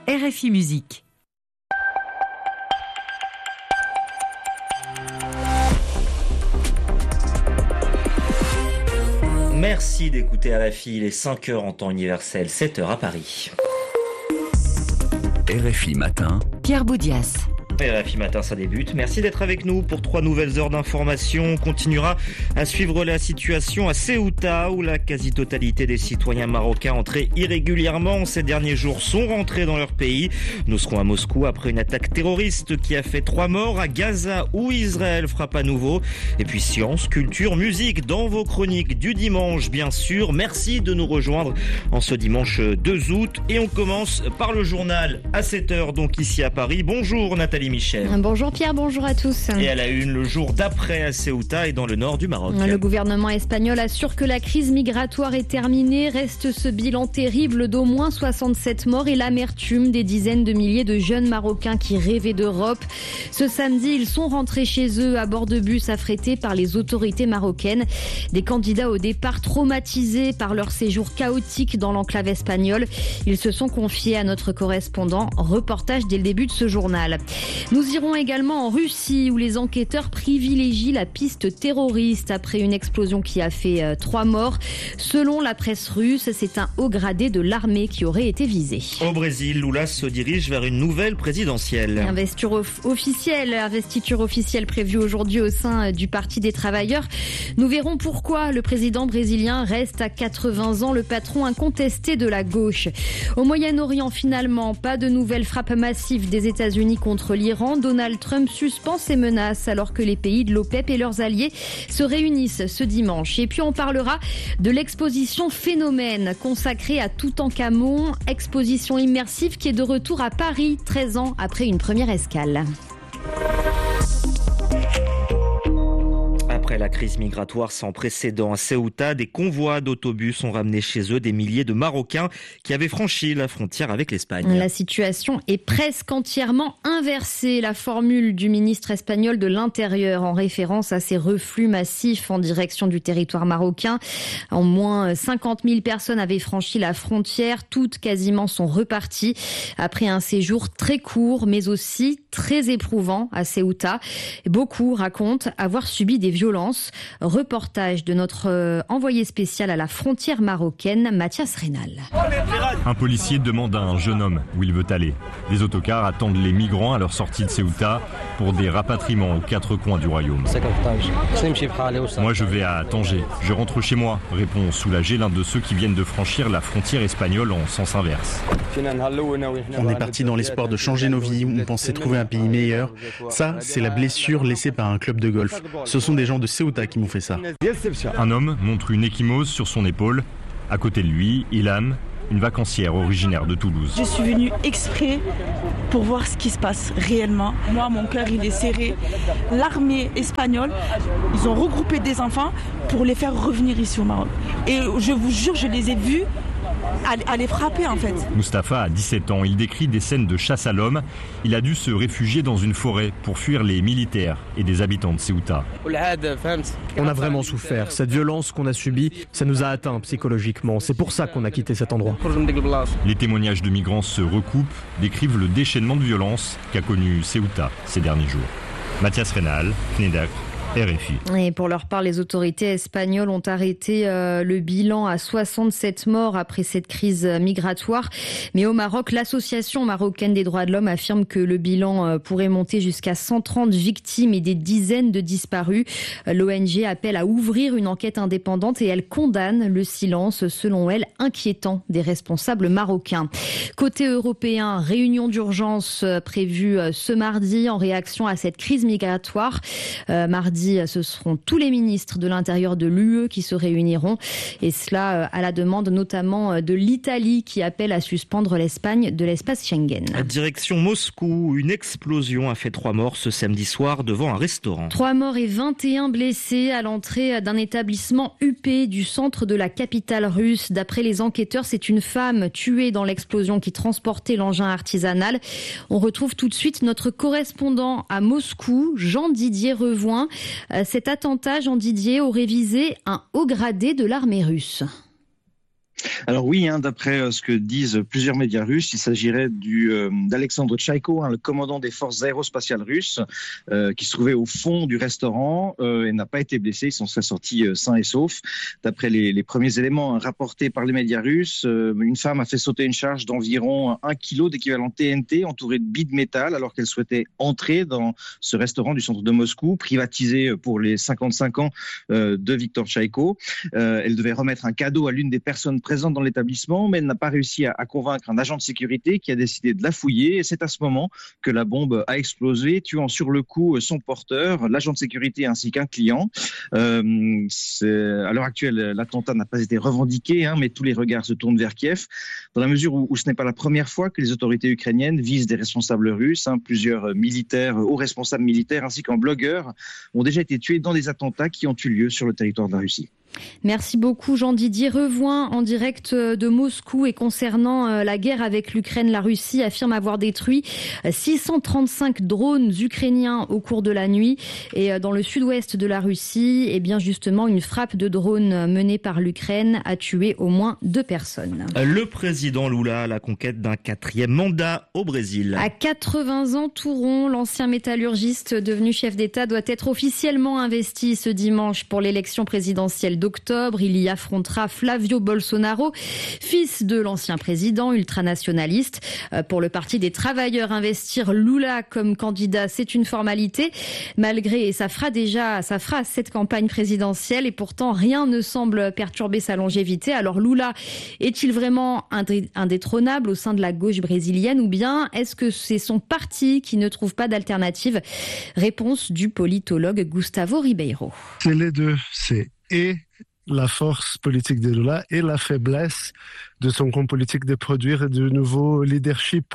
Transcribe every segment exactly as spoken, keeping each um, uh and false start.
R F I Musique. Merci d'écouter R F I, il est cinq heures en temps universel, sept heures à Paris. R F I Matin, Pierre Boudias. R F I Matin, ça débute. Merci d'être avec nous pour trois nouvelles heures d'information. On continuera à suivre la situation à Ceuta, où la quasi-totalité des citoyens marocains entrés irrégulièrement ces derniers jours sont rentrés dans leur pays. Nous serons à Moscou après une attaque terroriste qui a fait trois morts, à Gaza où Israël frappe à nouveau. Et puis science, culture, musique dans vos chroniques du dimanche, bien sûr. Merci de nous rejoindre en ce dimanche deux août. Et on commence par le journal à sept heures, donc ici à Paris. Bonjour Nathalie Michel. Bonjour Pierre, bonjour à tous. Et à la une, le jour d'après à Ceuta et dans le nord du Maroc. Le gouvernement espagnol assure que la crise migratoire est terminée. Reste ce bilan terrible d'au moins soixante-sept morts et l'amertume des dizaines de milliers de jeunes Marocains qui rêvaient d'Europe. Ce samedi, ils sont rentrés chez eux à bord de bus affrétés par les autorités marocaines. Des candidats au départ traumatisés par leur séjour chaotique dans l'enclave espagnole. Ils se sont confiés à notre correspondant. Reportage dès le début de ce journal. Nous irons également en Russie où les enquêteurs privilégient la piste terroriste après une explosion qui a fait euh, trois morts. Selon la presse russe, c'est un haut gradé de l'armée qui aurait été visé. Au Brésil, Lula se dirige vers une nouvelle présidentielle. Investiture off- officielle, investiture officielle prévue aujourd'hui au sein du Parti des Travailleurs. Nous verrons pourquoi le président brésilien reste à quatre-vingts ans le patron incontesté de la gauche. Au Moyen-Orient, finalement, pas de nouvelles frappes massives des États-Unis contre l'Iran. Donald Trump suspend ses menaces alors que les pays de l'OPEP et leurs alliés se réunissent ce dimanche. Et puis on parlera de l'exposition Phénomène consacrée à Toutankhamon, exposition immersive qui est de retour à Paris treize ans après une première escale. Après la crise migratoire sans précédent à Ceuta, des convois d'autobus ont ramené chez eux des milliers de Marocains qui avaient franchi la frontière avec l'Espagne. La situation est presque entièrement inversée. La formule du ministre espagnol de l'Intérieur en référence à ces reflux massifs en direction du territoire marocain. En moins cinquante mille personnes avaient franchi la frontière. Toutes quasiment sont reparties après un séjour très court mais aussi très éprouvant à Ceuta. Beaucoup racontent avoir subi des violences. Reportage de notre euh, envoyé spécial à la frontière marocaine, Mathias Reynal. Un policier demande à un jeune homme où il veut aller. Des autocars attendent les migrants à leur sortie de Ceuta pour des rapatriements aux quatre coins du royaume. Moi je vais à Tanger, je rentre chez moi, répond soulagé l'un de ceux qui viennent de franchir la frontière espagnole en sens inverse. On est parti dans l'espoir de changer nos vies, on pensait trouver un pays meilleur. Ça, c'est la blessure laissée par un club de golf. Ce sont des gens de Ceuta qui m'ont fait ça. Un homme montre une ecchymose sur son épaule. À côté de lui, Ilan, une vacancière originaire de Toulouse. Je suis venue exprès pour voir ce qui se passe réellement. Moi, mon cœur, il est serré. L'armée espagnole, ils ont regroupé des enfants pour les faire revenir ici au Maroc. Et je vous jure, je les ai vus à les frapper en fait. Mustapha a dix-sept ans, il décrit des scènes de chasse à l'homme. Il a dû se réfugier dans une forêt pour fuir les militaires et des habitants de Ceuta. On a vraiment souffert. Cette violence qu'on a subie, ça nous a atteints psychologiquement. C'est pour ça qu'on a quitté cet endroit. Les témoignages de migrants se recoupent, décrivent le déchaînement de violence qu'a connu Ceuta ces derniers jours. Mathias Reynal, Knedak, R F I. Et pour leur part, les autorités espagnoles ont arrêté euh, le bilan à soixante-sept morts après cette crise migratoire. Mais au Maroc, l'association marocaine des droits de l'homme affirme que le bilan euh, pourrait monter jusqu'à cent trente victimes et des dizaines de disparus. L'O N G appelle à ouvrir une enquête indépendante et elle condamne le silence, selon elle, inquiétant des responsables marocains. Côté européen, réunion d'urgence prévue ce mardi en réaction à cette crise migratoire. Euh, mardi, ce seront tous les ministres de l'Intérieur de l'U E qui se réuniront. Et cela à la demande notamment de l'Italie qui appelle à suspendre l'Espagne de l'espace Schengen. Direction Moscou, une explosion a fait trois morts ce samedi soir devant un restaurant. Trois morts et vingt et un blessés à l'entrée d'un établissement huppé du centre de la capitale russe. D'après les enquêteurs, c'est une femme tuée dans l'explosion qui transportait l'engin artisanal. On retrouve tout de suite notre correspondant à Moscou, Jean-Didier Revoin. Cet attentat, Jean Didier, aurait visé un haut gradé de l'armée russe. Alors oui, hein, d'après ce que disent plusieurs médias russes, il s'agirait du, euh, d'Alexandre Tchaïko, hein, le commandant des forces aérospatiales russes, euh, qui se trouvait au fond du restaurant euh, et n'a pas été blessé. Il s'en serait sorti euh, sain et sauf. D'après les, les premiers éléments hein, rapportés par les médias russes, euh, une femme a fait sauter une charge d'environ un kilo d'équivalent T N T entourée de billes de métal alors qu'elle souhaitait entrer dans ce restaurant du centre de Moscou, privatisé pour les cinquante-cinq ans euh, de Viktor Tchaïko. Euh, elle devait remettre un cadeau à l'une des personnes présente dans l'établissement, mais elle n'a pas réussi à, à convaincre un agent de sécurité qui a décidé de la fouiller. Et c'est à ce moment que la bombe a explosé, tuant sur le coup son porteur, l'agent de sécurité ainsi qu'un client. Euh, c'est, à l'heure actuelle, l'attentat n'a pas été revendiqué, hein, mais tous les regards se tournent vers Kiev, dans la mesure où, où ce n'est pas la première fois que les autorités ukrainiennes visent des responsables russes. Hein, plusieurs militaires, hauts responsables militaires ainsi qu'un blogueur ont déjà été tués dans des attentats qui ont eu lieu sur le territoire de la Russie. Merci beaucoup Jean-Didier Revoin en direct de Moscou. Et concernant la guerre avec l'Ukraine, la Russie affirme avoir détruit six cent trente-cinq drones ukrainiens au cours de la nuit. Et dans le sud-ouest de la Russie, eh bien justement, une frappe de drones menée par l'Ukraine a tué au moins deux personnes. Le président Lula à la conquête d'un quatrième mandat au Brésil. À quatre-vingts ans tout rond, l'ancien métallurgiste devenu chef d'État doit être officiellement investi ce dimanche pour l'élection présidentielle d'octobre. Il y affrontera Flavio Bolsonaro, fils de l'ancien président ultranationaliste. Pour le Parti des travailleurs, investir Lula comme candidat, c'est une formalité. Malgré, et ça fera déjà, ça fera cette campagne présidentielle et pourtant rien ne semble perturber sa longévité. Alors Lula est-il vraiment indétrônable au sein de la gauche brésilienne ou bien est-ce que c'est son parti qui ne trouve pas d'alternative? Réponse du politologue Gustavo Ribeiro. C'est les deux, c'est et la force politique de Lula et la faiblesse de son camp politique de produire de nouveaux leadership.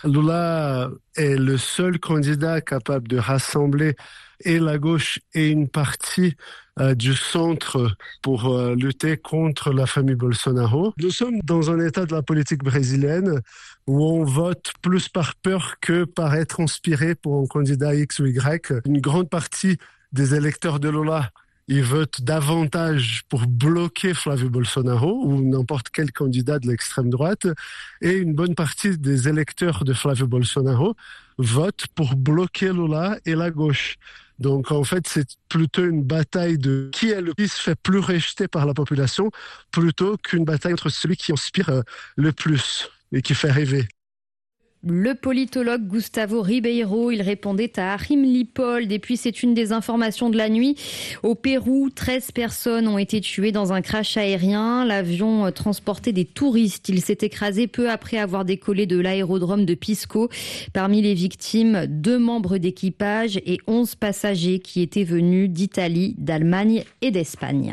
Lula est le seul candidat capable de rassembler et la gauche et une partie euh, du centre pour euh, lutter contre la famille Bolsonaro. Nous sommes dans un état de la politique brésilienne où on vote plus par peur que par être inspiré pour un candidat X ou Y. Une grande partie des électeurs de Lula, ils votent davantage pour bloquer Flavio Bolsonaro ou n'importe quel candidat de l'extrême droite. Et une bonne partie des électeurs de Flavio Bolsonaro votent pour bloquer Lula et la gauche. Donc en fait, c'est plutôt une bataille de qui est le qui se fait plus rejeter par la population plutôt qu'une bataille entre celui qui inspire le plus et qui fait rêver. Le politologue Gustavo Ribeiro, il répondait à Achim Lippold. Et puis c'est une des informations de la nuit. Au Pérou, treize personnes ont été tuées dans un crash aérien. L'avion transportait des touristes. Il s'est écrasé peu après avoir décollé de l'aérodrome de Pisco. Parmi les victimes, deux membres d'équipage et onze passagers qui étaient venus d'Italie, d'Allemagne et d'Espagne.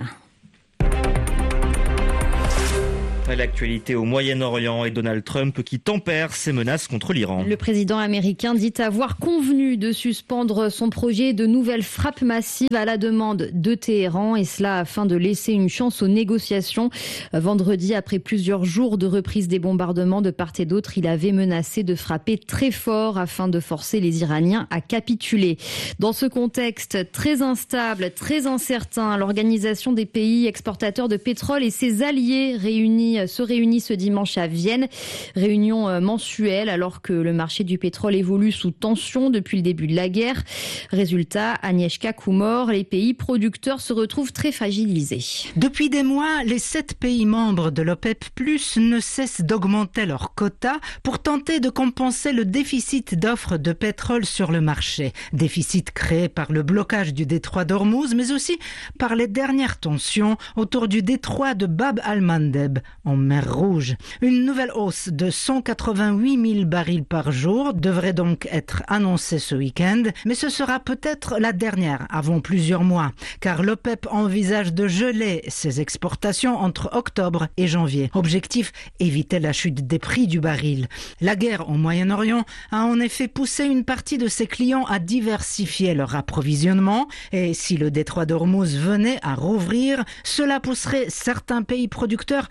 L'actualité au Moyen-Orient et Donald Trump qui tempère ses menaces contre l'Iran. Le président américain dit avoir convenu de suspendre son projet de nouvelles frappes massives à la demande de Téhéran et cela afin de laisser une chance aux négociations. Vendredi, après plusieurs jours de reprise des bombardements de part et d'autre, il avait menacé de frapper très fort afin de forcer les Iraniens à capituler. Dans ce contexte très instable, très incertain, l'Organisation des pays exportateurs de pétrole et ses alliés réunis se réunit ce dimanche à Vienne. Réunion mensuelle alors que le marché du pétrole évolue sous tension depuis le début de la guerre. Résultat, Agnieszka Kumor, les pays producteurs se retrouvent très fragilisés. Depuis des mois, les sept pays membres de l'OPEP plus, ne cessent d'augmenter leurs quotas pour tenter de compenser le déficit d'offres de pétrole sur le marché. Déficit créé par le blocage du détroit d'Ormuz, mais aussi par les dernières tensions autour du détroit de Bab al-Mandeb en mer Rouge. Une nouvelle hausse de cent quatre-vingt-huit mille barils par jour devrait donc être annoncée ce week-end, mais ce sera peut-être la dernière avant plusieurs mois, car l'OPEP envisage de geler ses exportations entre octobre et janvier. Objectif, éviter la chute des prix du baril. La guerre au Moyen-Orient a en effet poussé une partie de ses clients à diversifier leur approvisionnement, et si le détroit d'Ormuz venait à rouvrir, cela pousserait certains pays producteurs à vouloir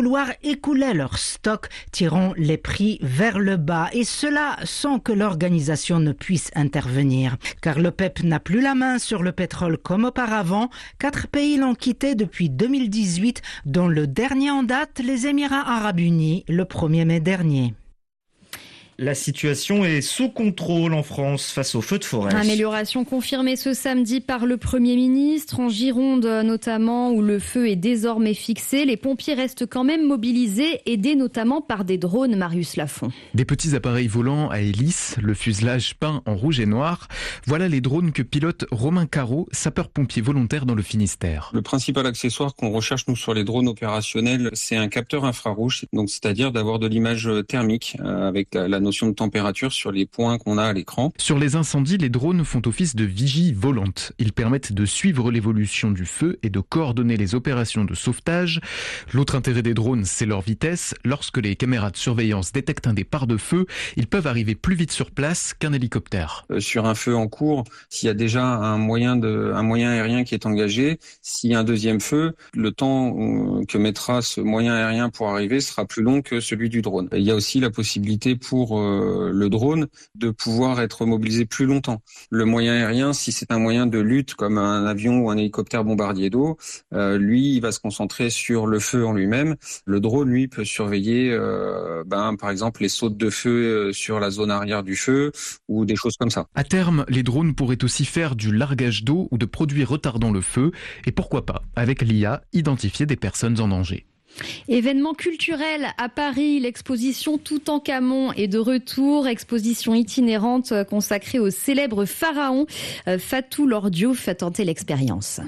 vouloir écouler leur stock, tirant les prix vers le bas. Et cela sans que l'organisation ne puisse intervenir. Car l'OPEP n'a plus la main sur le pétrole comme auparavant. Quatre pays l'ont quitté depuis deux mille dix-huit, dont le dernier en date, les Émirats arabes unis, le premier mai dernier. La situation est sous contrôle en France face aux feux de forêt. Amélioration confirmée ce samedi par le Premier ministre, en Gironde notamment, où le feu est désormais fixé. Les pompiers restent quand même mobilisés, aidés notamment par des drones, Marius Lafont. Des petits appareils volants à hélice, le fuselage peint en rouge et noir. Voilà les drones que pilote Romain Carreau, sapeur-pompier volontaire dans le Finistère. Le principal accessoire qu'on recherche nous sur les drones opérationnels, c'est un capteur infrarouge, donc c'est-à-dire d'avoir de l'image thermique euh, avec la, la notion de température sur les points qu'on a à l'écran. Sur les incendies, les drones font office de vigie volante. Ils permettent de suivre l'évolution du feu et de coordonner les opérations de sauvetage. L'autre intérêt des drones, c'est leur vitesse. Lorsque les caméras de surveillance détectent un départ de feu, ils peuvent arriver plus vite sur place qu'un hélicoptère. Euh, sur un feu en cours, s'il y a déjà un moyen de, un moyen aérien qui est engagé, s'il y a un deuxième feu, le temps euh, que mettra ce moyen aérien pour arriver sera plus long que celui du drone. Il y a aussi la possibilité pour euh, le drone de pouvoir être mobilisé plus longtemps. Le moyen aérien, si c'est un moyen de lutte comme un avion ou un hélicoptère bombardier d'eau, euh, lui, il va se concentrer sur le feu en lui-même. Le drone, lui, peut surveiller, euh, ben, par exemple, les sautes de feu sur la zone arrière du feu ou des choses comme ça. À terme, les drones pourraient aussi faire du largage d'eau ou de produits retardant le feu et pourquoi pas, avec l'I A, identifier des personnes en danger. Événement culturel à Paris, l'exposition Toutankhamon est de retour, exposition itinérante consacrée au célèbre pharaon. Fatou Lordiouf a tenté l'expérience.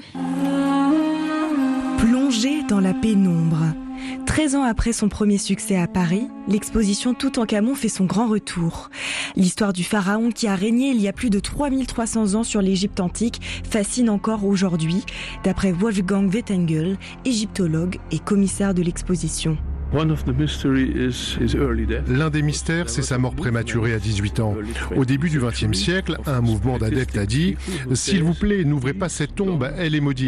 Plongé dans la pénombre. treize ans après son premier succès à Paris, l'exposition Toutankhamon fait son grand retour. L'histoire du pharaon qui a régné il y a plus de trois mille trois cents ans sur l'Égypte antique fascine encore aujourd'hui, d'après Wolfgang Wettengel, égyptologue et commissaire de l'exposition. L'un des mystères, c'est sa mort prématurée à dix-huit ans. Au début du vingtième siècle, un mouvement d'adeptes a dit « S'il vous plaît, n'ouvrez pas cette tombe, elle est maudite ».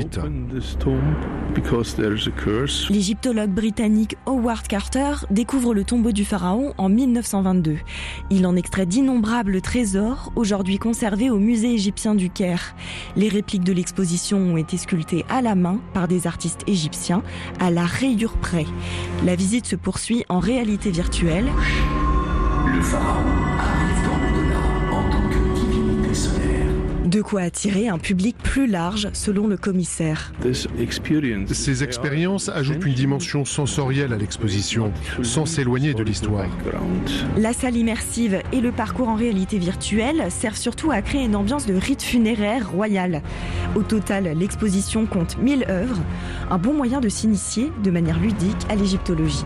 L'égyptologue britannique Howard Carter découvre le tombeau du pharaon en mille neuf cent vingt-deux. Il en extrait d'innombrables trésors, aujourd'hui conservés au musée égyptien du Caire. Les répliques de l'exposition ont été sculptées à la main par des artistes égyptiens, à la rayure près. La visite se poursuit en réalité virtuelle. Le pharaon arrive dans l'au-delà en tant que divinité solaire. De quoi attirer un public plus large, selon le commissaire. Ces expériences ajoutent une dimension sensorielle à l'exposition, sans s'éloigner de l'histoire. La salle immersive et le parcours en réalité virtuelle servent surtout à créer une ambiance de rite funéraire royal. Au total, l'exposition compte mille œuvres, un bon moyen de s'initier de manière ludique à l'égyptologie.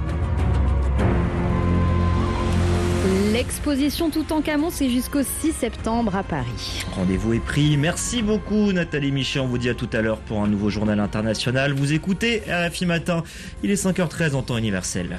L'exposition Toutankhamon, c'est jusqu'au six septembre à Paris. Rendez-vous est pris. Merci beaucoup Nathalie Michet. On vous dit à tout à l'heure pour un nouveau journal international. Vous écoutez R F I Matin. Il est cinq heures treize en temps universel.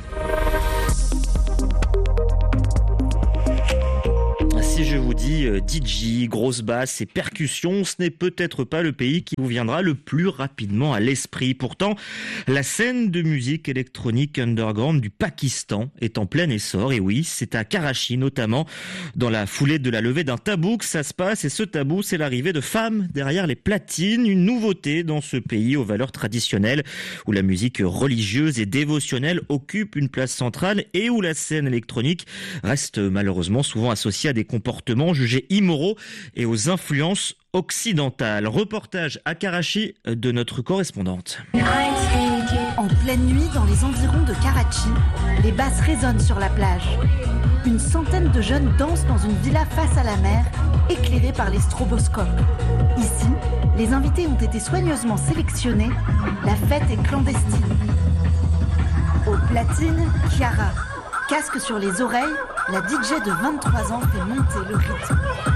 Si je vous dis D J, grosse basse et percussions, ce n'est peut-être pas le pays qui vous viendra le plus rapidement à l'esprit. Pourtant, la scène de musique électronique underground du Pakistan est en plein essor. Et oui, c'est à Karachi notamment, dans la foulée de la levée d'un tabou que ça se passe. Et ce tabou, c'est l'arrivée de femmes derrière les platines. Une nouveauté dans ce pays aux valeurs traditionnelles, où la musique religieuse et dévotionnelle occupe une place centrale et où la scène électronique reste malheureusement souvent associée à des comportements jugés immoraux et aux influences occidentales. Reportage à Karachi de notre correspondante. En pleine nuit, dans les environs de Karachi, les basses résonnent sur la plage. Une centaine de jeunes dansent dans une villa face à la mer, éclairée par les stroboscopes. Ici, les invités ont été soigneusement sélectionnés. La fête est clandestine. Aux platines, Chiara. Casque sur les oreilles, la D J de vingt-trois ans fait monter le rythme.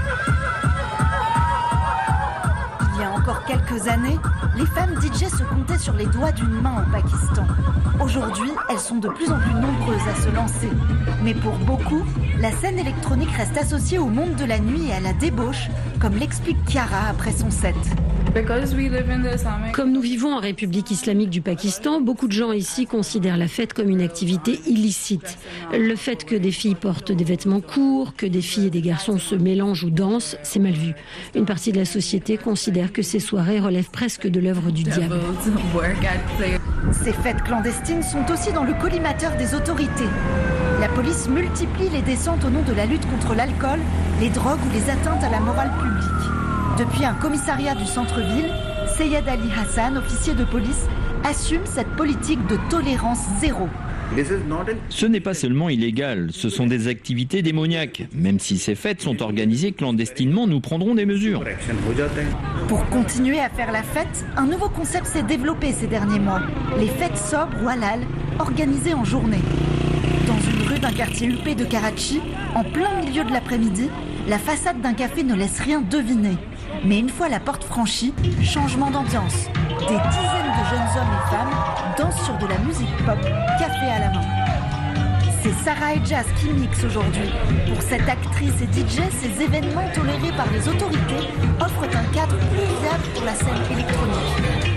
Il y a encore quelques années, les femmes D J se comptaient sur les doigts d'une main au Pakistan. Aujourd'hui, elles sont de plus en plus nombreuses à se lancer. Mais pour beaucoup, la scène électronique reste associée au monde de la nuit et à la débauche, comme l'explique Chiara après son set. Comme nous vivons en République islamique du Pakistan, beaucoup de gens ici considèrent la fête comme une activité illicite. Le fait que des filles portent des vêtements courts, que des filles et des garçons se mélangent ou dansent, c'est mal vu. Une partie de la société considère que ces soirées relèvent presque de l'œuvre du diable. Ces fêtes clandestines sont aussi dans le collimateur des autorités. La police multiplie les descentes au nom de la lutte contre l'alcool, les drogues ou les atteintes à la morale publique. Depuis un commissariat du centre-ville, Seyed Ali Hassan, officier de police, assume cette politique de tolérance zéro. Ce n'est pas seulement illégal, ce sont des activités démoniaques. Même si ces fêtes sont organisées clandestinement, nous prendrons des mesures. Pour continuer à faire la fête, un nouveau concept s'est développé ces derniers mois. Les fêtes sobres ou halal, organisées en journée. Dans une rue d'un quartier huppé de Karachi, en plein milieu de l'après-midi, la façade d'un café ne laisse rien deviner. Mais une fois la porte franchie, changement d'ambiance. Des dizaines de jeunes hommes et femmes dansent sur de la musique pop, café à la main. C'est Sarah et Jazz qui mixent aujourd'hui. Pour cette actrice et D J, ces événements tolérés par les autorités offrent un cadre plus viable pour la scène électronique.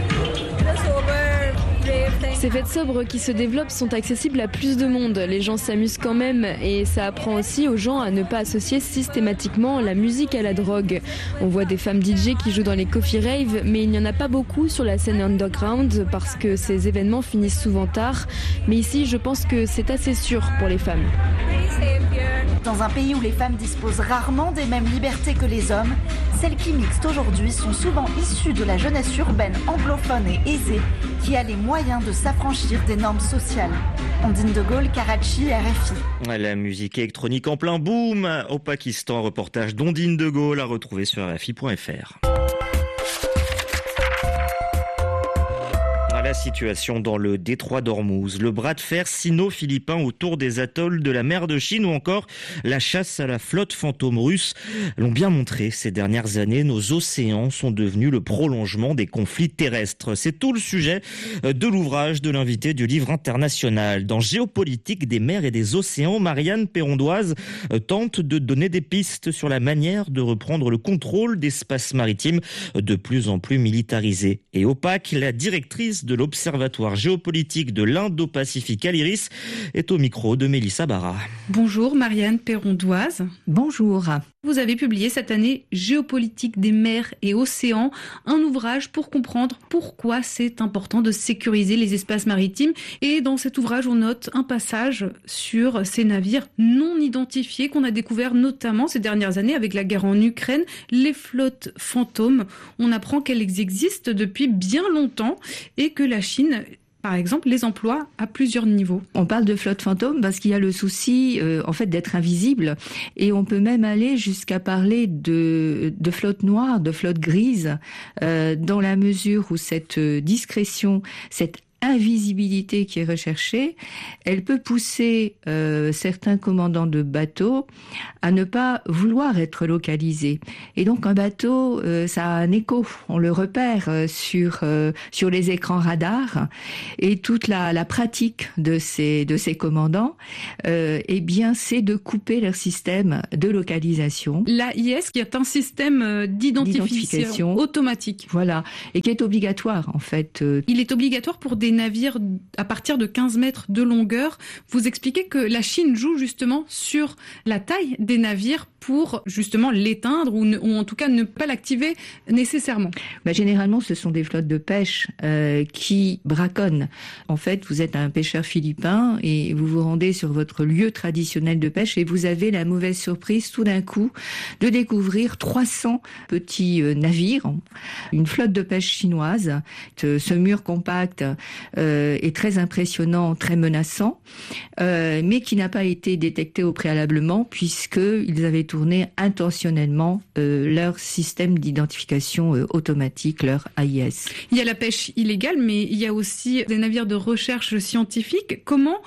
Ces fêtes sobres qui se développent sont accessibles à plus de monde. Les gens s'amusent quand même et ça apprend aussi aux gens à ne pas associer systématiquement la musique à la drogue. On voit des femmes D J qui jouent dans les coffee raves, mais il n'y en a pas beaucoup sur la scène underground parce que ces événements finissent souvent tard. Mais ici, je pense que c'est assez sûr pour les femmes. Dans un pays où les femmes disposent rarement des mêmes libertés que les hommes, celles qui mixent aujourd'hui sont souvent issues de la jeunesse urbaine anglophone et aisée qui a les moyens de s'affranchir des normes sociales. Ondine de Gaulle, Karachi, R F I. La musique électronique en plein boom au Pakistan. Reportage d'Ondine de Gaulle à retrouver sur R F I point F R. La situation dans le détroit d'Ormuz, le bras de fer sino-philippin autour des atolls de la mer de Chine ou encore la chasse à la flotte fantôme russe l'ont bien montré ces dernières années. Nos océans sont devenus le prolongement des conflits terrestres. C'est tout le sujet de l'ouvrage de l'invité du livre international. Dans Géopolitique des mers et des océans, Marianne Perrondoise tente de donner des pistes sur la manière de reprendre le contrôle d'espaces maritimes de plus en plus militarisés et opaques. La directrice de l'Observatoire géopolitique de l'Indo-Pacifique à l'Iris est au micro de Mélissa Barra. Bonjour Marianne Perrondoise. Bonjour. Vous avez publié cette année Géopolitique des mers et océans, un ouvrage pour comprendre pourquoi c'est important de sécuriser les espaces maritimes. Et dans cet ouvrage, on note un passage sur ces navires non identifiés qu'on a découvert notamment ces dernières années avec la guerre en Ukraine, les flottes fantômes. On apprend qu'elles existent depuis bien longtemps et que la Chine, par exemple, les emploie à plusieurs niveaux. On parle de flotte fantôme parce qu'il y a le souci euh, en fait d'être invisible et on peut même aller jusqu'à parler de, de flotte noire, de flotte grise, euh, dans la mesure où cette discrétion, cette invisibilité qui est recherchée, elle peut pousser euh, certains commandants de bateaux à ne pas vouloir être localisés. Et donc un bateau, euh, ça a un écho, on le repère euh, sur euh, sur les écrans radars. Et toute la, la pratique de ces de ces commandants, euh, eh bien, c'est de couper leur système de localisation. L'A I S, qui est un système d'identification, d'identification automatique. Voilà, et qui est obligatoire en fait. Il est obligatoire pour des navires à partir de quinze mètres de longueur. Vous expliquez que la Chine joue justement sur la taille des navires pour justement l'éteindre ou, ne, ou en tout cas ne pas l'activer nécessairement. Bah, généralement, ce sont des flottes de pêche euh, qui braconnent. En fait, vous êtes un pêcheur philippin et vous vous rendez sur votre lieu traditionnel de pêche et vous avez la mauvaise surprise tout d'un coup de découvrir trois cents petits euh, navires, une flotte de pêche chinoise. Ce mur compact euh, est très impressionnant, très menaçant, euh, mais qui n'a pas été détecté au préalablement puisqu'ils avaient tourné intentionnellement euh, leur système d'identification euh, automatique, leur A I S. Il y a la pêche illégale, mais il y a aussi des navires de recherche scientifique. Comment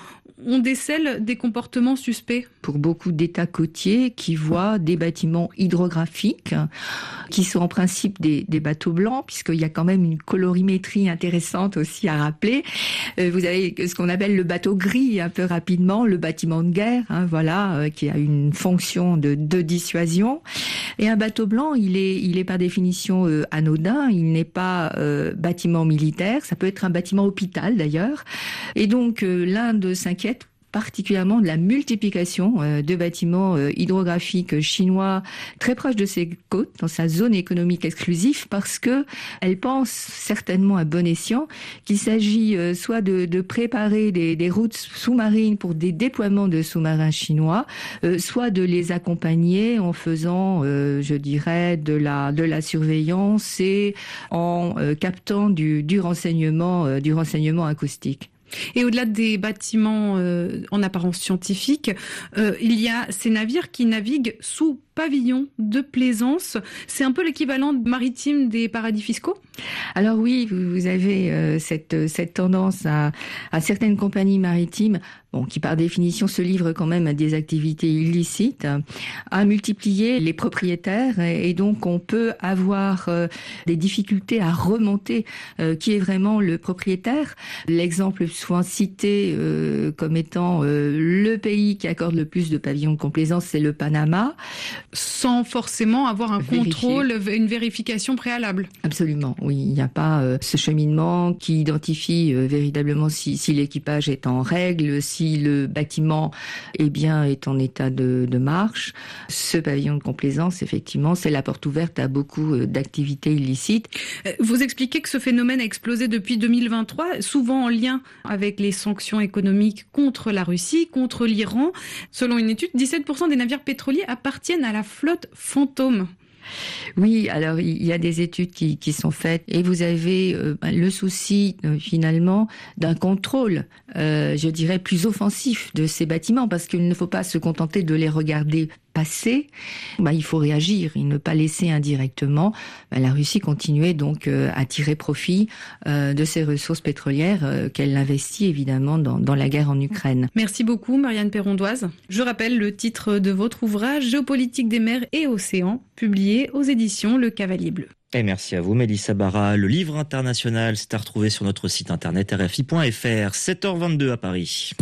on décèle des comportements suspects? Pour beaucoup d'États côtiers qui voient des bâtiments hydrographiques, qui sont en principe des, des bateaux blancs, puisqu'il y a quand même une colorimétrie intéressante aussi à rappeler. Euh, vous avez ce qu'on appelle le bateau gris, un peu rapidement, le bâtiment de guerre, hein, voilà, euh, qui a une fonction de, de dissuasion. Et un bateau blanc, il est, il est par définition euh, anodin, il n'est pas euh, bâtiment militaire, ça peut être un bâtiment hôpital d'ailleurs. Et donc euh, l'Inde s'inquiète particulièrement de la multiplication euh, de bâtiments euh, hydrographiques chinois très proches de ses côtes, dans sa zone économique exclusive, parce que elle pense certainement à bon escient qu'il s'agit euh, soit de, de préparer des, des routes sous-marines pour des déploiements de sous-marins chinois, euh, soit de les accompagner en faisant, euh, je dirais, de la de la surveillance et en euh, captant du, du renseignement, euh, du renseignement acoustique. Et au-delà des bâtiments euh, en apparence scientifique, euh, il y a ces navires qui naviguent sous pavillon de plaisance. C'est un peu l'équivalent maritime des paradis fiscaux ? Alors oui, vous avez euh, cette, cette tendance à, à certaines compagnies maritimes, bon, qui par définition se livrent quand même à des activités illicites, à multiplier les propriétaires, et, et donc on peut avoir euh, des difficultés à remonter euh, qui est vraiment le propriétaire. L'exemple souvent cité euh, comme étant euh, le pays qui accorde le plus de pavillons de complaisance, c'est le Panama. Sans forcément avoir un Vérifier. contrôle, une vérification préalable. Absolument, oui. Il n'y a pas euh, ce cheminement qui identifie euh, véritablement si, si l'équipage est en règle, si le bâtiment eh bien, est en état de, de marche. Ce pavillon de complaisance, effectivement, c'est la porte ouverte à beaucoup euh, d'activités illicites. Vous expliquez que ce phénomène a explosé depuis deux mille vingt-trois, souvent en lien avec les sanctions économiques contre la Russie, contre l'Iran. Selon une étude, dix-sept pour cent des navires pétroliers appartiennent à la flotte fantôme. Oui, alors il y a des études qui, qui sont faites et vous avez euh, le souci euh, finalement d'un contrôle, euh, je dirais, plus offensif de ces bâtiments, parce qu'il ne faut pas se contenter de les regarder passer, bah, il faut réagir et ne pas laisser indirectement bah, la Russie continuer donc euh, à tirer profit euh, de ces ressources pétrolières euh, qu'elle investit évidemment dans, dans la guerre en Ukraine. Merci beaucoup Marianne Perrondoise. Je rappelle le titre de votre ouvrage Géopolitique des mers et océans, publié aux éditions Le Cavalier Bleu. Et merci à vous Mélissa Barra. Le livre international, c'est à retrouver sur notre site internet r f i point f r. sept heures vingt-deux à Paris.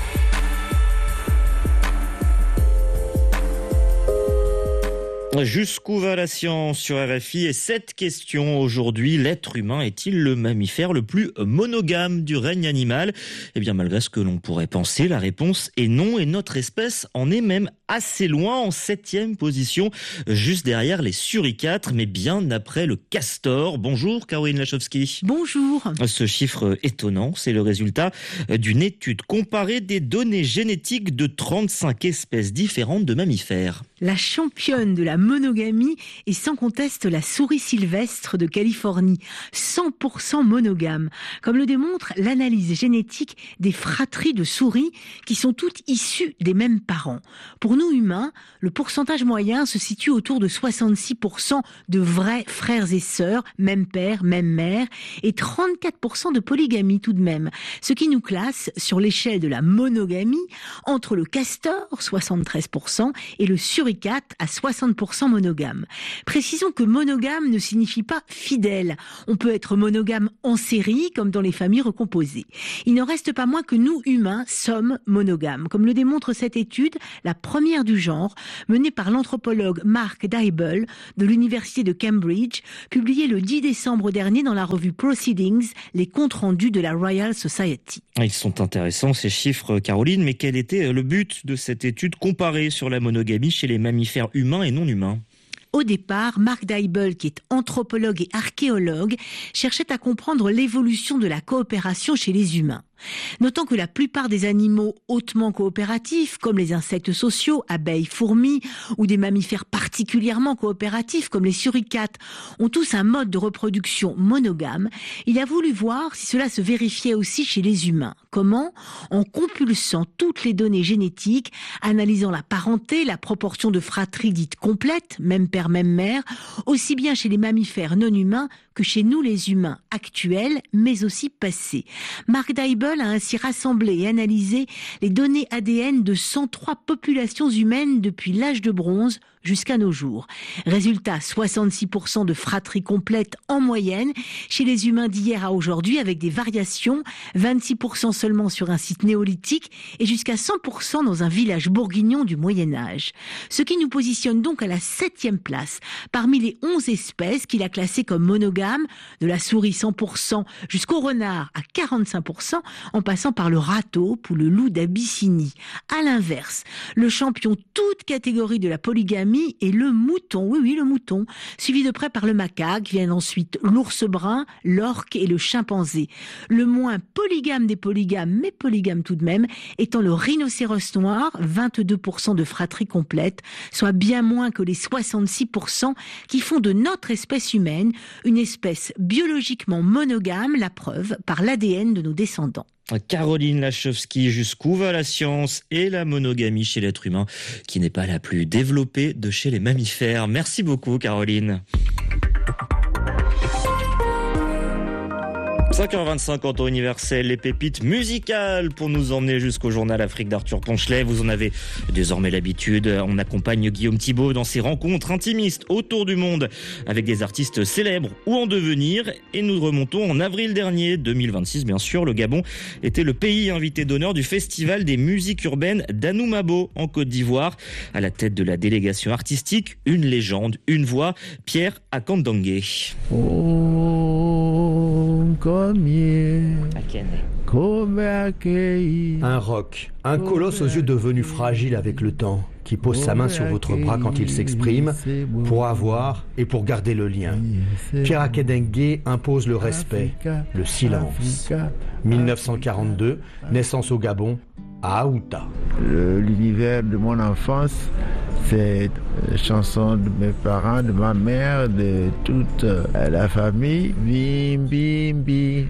Jusqu'où va la science sur R F I? Et cette question aujourd'hui, l'être humain est-il le mammifère le plus monogame du règne animal? Eh bien, malgré ce que l'on pourrait penser, la réponse est non, et notre espèce en est même assez loin, en septième position, juste derrière les suricates, mais bien après le castor. Bonjour Caroline Lachowski. Bonjour. Ce chiffre étonnant, c'est le résultat d'une étude comparée des données génétiques de trente-cinq espèces différentes de mammifères. La championne de la monogamie est sans conteste la souris sylvestre de Californie, cent pour cent monogame, comme le démontre l'analyse génétique des fratries de souris qui sont toutes issues des mêmes parents. Pour nous humains, le pourcentage moyen se situe autour de soixante-six pour cent de vrais frères et sœurs, même père, même mère, et trente-quatre pour cent de polygamie tout de même, ce qui nous classe sur l'échelle de la monogamie entre le castor, soixante-treize pour cent, et le suricate à soixante pour cent monogame. Précisons que monogame ne signifie pas fidèle. On peut être monogame en série, comme dans les familles recomposées. Il n'en reste pas moins que nous, humains, sommes monogames, comme le démontre cette étude, la première du genre, menée par l'anthropologue Mark Dybul de l'université de Cambridge, publiée le dix décembre dernier dans la revue Proceedings, les comptes rendus de la Royal Society. Ils sont intéressants ces chiffres, Caroline, mais quel était le but de cette étude comparée sur la monogamie chez les mammifères humains et non humains ? Au départ, Mark Dybul, qui est anthropologue et archéologue, cherchait à comprendre l'évolution de la coopération chez les humains. Notant que la plupart des animaux hautement coopératifs, comme les insectes sociaux, abeilles, fourmis, ou des mammifères particulièrement coopératifs, comme les suricates, ont tous un mode de reproduction monogame, il a voulu voir si cela se vérifiait aussi chez les humains. Comment ? En compulsant toutes les données génétiques, analysant la parenté, la proportion de fratries dites complètes, même père, même mère, aussi bien chez les mammifères non humains que que chez nous les humains actuels, mais aussi passés. Mark Dybul a ainsi rassemblé et analysé les données A D N de cent trois populations humaines depuis l'âge de bronze jusqu'à nos jours. Résultat, soixante-six pour cent de fratrie complète en moyenne chez les humains d'hier à aujourd'hui, avec des variations, vingt-six pour cent seulement sur un site néolithique et jusqu'à cent pour cent dans un village bourguignon du Moyen-Âge. Ce qui nous positionne donc à la septième place parmi les onze espèces qu'il a classées comme monogames, de la souris cent pour cent jusqu'au renard à quarante-cinq pour cent, en passant par le rat taupe ou le loup d'Abyssinie. À l'inverse, le champion toute catégorie de la polygamie et le mouton, oui oui le mouton, suivi de près par le macaque, viennent ensuite l'ours brun, l'orque et le chimpanzé. Le moins polygame des polygames, mais polygame tout de même, étant le rhinocéros noir, vingt-deux pour cent de fratrie complète, soit bien moins que les soixante-six pour cent qui font de notre espèce humaine une espèce biologiquement monogame, la preuve par l'A D N de nos descendants. Caroline Lachowski, jusqu'où va la science et la monogamie chez l'être humain, qui n'est pas la plus développée de chez les mammifères. Merci beaucoup, Caroline. cinq heures vingt-cinq en temps universel, les pépites musicales pour nous emmener jusqu'au journal Afrique d'Arthur Ponchelet. Vous en avez désormais l'habitude. On accompagne Guillaume Thibault dans ses rencontres intimistes autour du monde avec des artistes célèbres ou en devenir. Et nous remontons en avril dernier, deux mille vingt-six bien sûr. Le Gabon était le pays invité d'honneur du Festival des musiques urbaines d'Anoumabo en Côte d'Ivoire. À la tête de la délégation artistique, une légende, une voix, Pierre Akandangue. Un roc, un colosse aux yeux devenus fragiles avec le temps, qui pose sa main sur votre bras quand il s'exprime, pour avoir et pour garder le lien. Pierre Akandangue impose le respect, le silence. mille neuf cent quarante-deux, naissance au Gabon, à Aouta. L'univers de mon enfance, c'est les chansons de mes parents, de ma mère, de toute la famille. Bim, bim, bim.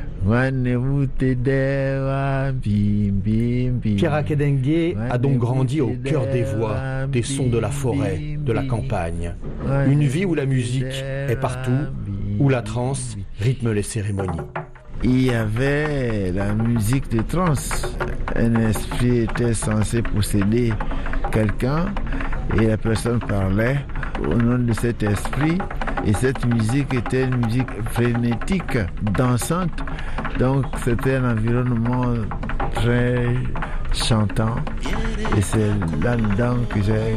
Pierre Akandangue a donc grandi au cœur des voix, des sons de la forêt, de la campagne. Une vie où la musique est partout, où la transe rythme les cérémonies. Il y avait la musique de trance. Un esprit était censé posséder quelqu'un et la personne parlait au nom de cet esprit. Et cette musique était une musique frénétique, dansante. Donc c'était un environnement très chantant. Et c'est là-dedans que j'ai